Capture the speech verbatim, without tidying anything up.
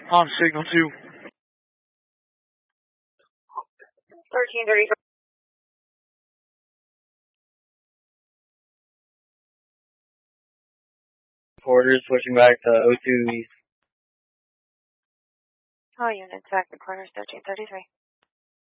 On signal two. thirteen thirty-three. Porter switching back to O two East. All units back to corners thirteen thirty-three.